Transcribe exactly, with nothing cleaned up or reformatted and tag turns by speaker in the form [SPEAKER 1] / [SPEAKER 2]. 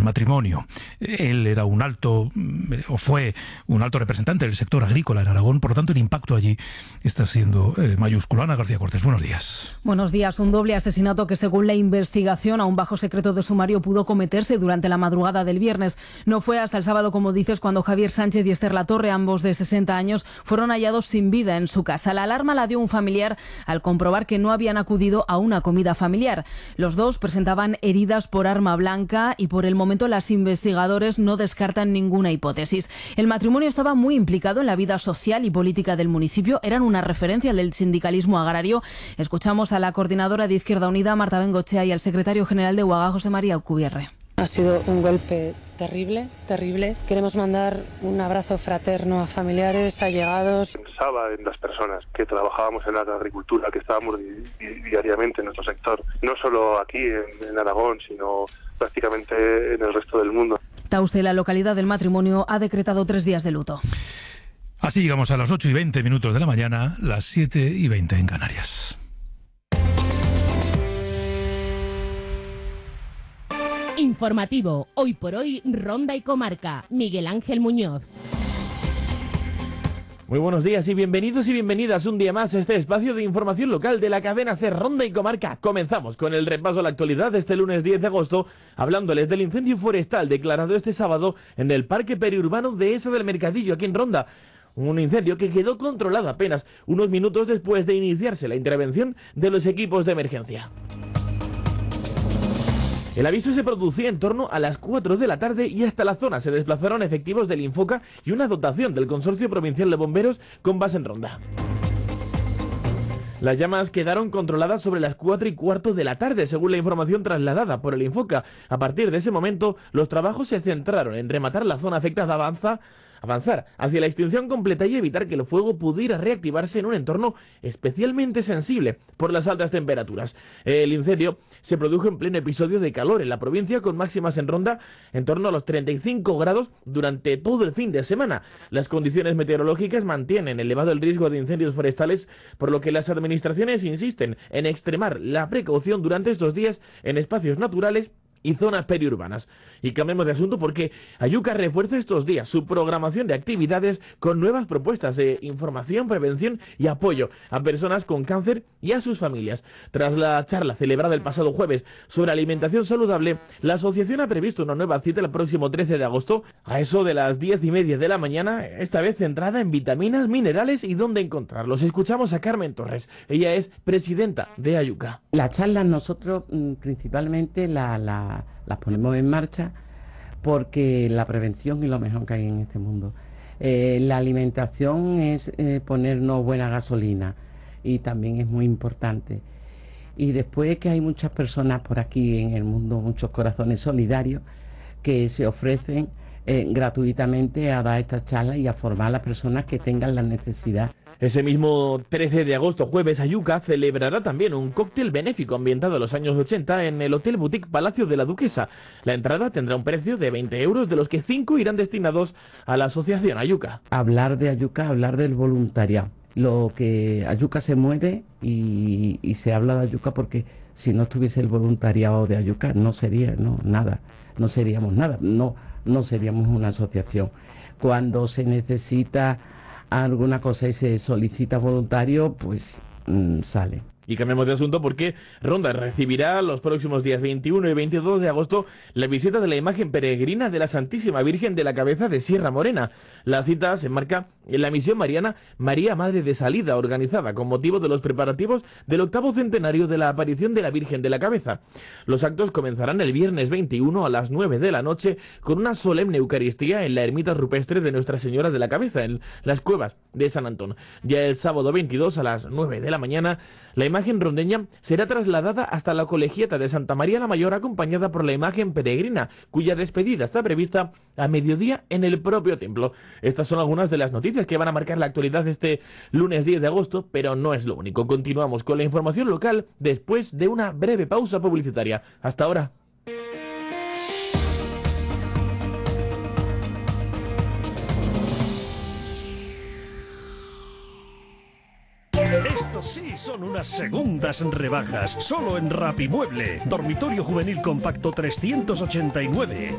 [SPEAKER 1] el matrimonio. Él era un alto, o fue un alto representante del sector agrícola en Aragón, por lo tanto el impacto allí está siendo eh, mayúsculo. Ana García Cortés, buenos días.
[SPEAKER 2] Buenos días. Un doble asesinato que, según la investigación, aún bajo secreto de sumario, pudo cometerse durante la madrugada del viernes. No fue hasta el sábado, como dices, cuando Javier Sánchez y Esther Latorre, ambos de sesenta años, fueron hallados sin vida en su casa. La alarma la dio un familiar al comprobar que no habían acudido a una comida familiar. Los dos presentaban heridas por arma blanca y por el momento los investigadores no descartan ninguna hipótesis. El matrimonio estaba muy implicado en la vida social y política del municipio. Eran una referencia del sindicalismo agrario. Escuchamos a la coordinadora de Izquierda Unida, Marta Bengochea, y al secretario general de UAGA, José María Alcubierre.
[SPEAKER 3] Ha sido un golpe terrible, terrible. Queremos mandar un abrazo fraterno a familiares, allegados.
[SPEAKER 4] Pensaba en las personas que trabajábamos en la agricultura, que estábamos di- di- diariamente en nuestro sector, no solo aquí en, en Aragón, sino prácticamente en el resto del mundo.
[SPEAKER 2] Tauste, la localidad del matrimonio, ha decretado tres días de luto.
[SPEAKER 1] Así llegamos a las ocho y veinte minutos de la mañana, las siete y veinte en Canarias.
[SPEAKER 5] Informativo, hoy por hoy, Ronda y Comarca. Miguel Ángel Muñoz.
[SPEAKER 6] Muy buenos días y bienvenidos y bienvenidas un día más a este espacio de información local de la cadena SER Ronda y Comarca. Comenzamos con el repaso a la actualidad de este lunes diez de agosto, hablándoles del incendio forestal declarado este sábado en el Parque Periurbano de Esa del Mercadillo, aquí en Ronda. Un incendio que quedó controlado apenas unos minutos después de iniciarse la intervención de los equipos de emergencia. El aviso se producía en torno a las cuatro de la tarde y hasta la zona se desplazaron efectivos del Infoca y una dotación del Consorcio Provincial de Bomberos con base en Ronda. Las llamas quedaron controladas sobre las cuatro y cuarto de la tarde, según la información trasladada por el Infoca. A partir de ese momento, los trabajos se centraron en rematar la zona afectada avanza, avanzar hacia la extinción completa y evitar que el fuego pudiera reactivarse en un entorno especialmente sensible por las altas temperaturas. El incendio se produjo en pleno episodio de calor en la provincia, con máximas en Ronda en torno a los treinta y cinco grados durante todo el fin de semana. Las condiciones meteorológicas mantienen elevado el riesgo de incendios forestales, por lo que las administraciones insisten en extremar la precaución durante estos días en espacios naturales y zonas periurbanas. Y cambiemos de asunto porque Ayuca refuerza estos días su programación de actividades con nuevas propuestas de información, prevención y apoyo a personas con cáncer y a sus familias. Tras la charla celebrada el pasado jueves sobre alimentación saludable, la asociación ha previsto una nueva cita el próximo trece de agosto a eso de las diez y media de la mañana, esta vez centrada en vitaminas, minerales y dónde encontrarlos. Escuchamos a Carmen Torres, ella es presidenta de Ayuca.
[SPEAKER 7] Las charlas nosotros principalmente la, la las ponemos en marcha porque la prevención es lo mejor que hay en este mundo. Eh, la alimentación es eh, ponernos buena gasolina y también es muy importante. Y después que hay muchas personas por aquí en el mundo, muchos corazones solidarios que se ofrecen eh, gratuitamente a dar estas charlas y a formar a las personas que tengan la necesidad.
[SPEAKER 6] Ese mismo trece de agosto, jueves, Ayuca celebrará también un cóctel benéfico ambientado a los años ochenta en el Hotel Boutique Palacio de la Duquesa. La entrada tendrá un precio de veinte euros, de los que cinco irán destinados a la asociación Ayuca.
[SPEAKER 7] Hablar de Ayuca, hablar del voluntariado. Lo que Ayuca se mueve y, y se habla de Ayuca porque si no estuviese el voluntariado de Ayuca no sería no, nada, no seríamos nada, no, no seríamos una asociación. Cuando se necesita alguna cosa y se solicita voluntario, pues mmm, sale.
[SPEAKER 6] Y cambiamos de asunto porque Ronda recibirá los próximos días veintiuno y veintidós de agosto la visita de la imagen peregrina de la Santísima Virgen de la Cabeza de Sierra Morena. La cita se enmarca en la misión mariana María Madre de Salida, organizada con motivo de los preparativos del octavo centenario de la aparición de la Virgen de la Cabeza. Los actos comenzarán el viernes veintiuno a las nueve de la noche con una solemne Eucaristía en la ermita rupestre de Nuestra Señora de la Cabeza, en las cuevas de San Antón. Ya el sábado veintidós a las nueve de la mañana, la imagen rondeña será trasladada hasta la colegiata de Santa María la Mayor, acompañada por la imagen peregrina, cuya despedida está prevista a mediodía en el propio templo. Estas son algunas de las noticias que van a marcar la actualidad este lunes diez de agosto, pero no es lo único. Continuamos con la información local después de una breve pausa publicitaria. Hasta ahora.
[SPEAKER 8] Estos sí son unas segundas rebajas, solo en Rapimueble. Dormitorio juvenil compacto trescientos ochenta y nueve.